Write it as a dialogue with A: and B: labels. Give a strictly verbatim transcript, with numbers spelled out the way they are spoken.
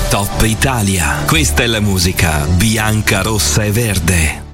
A: Top Italia. Questa è la musica bianca, rossa e verde.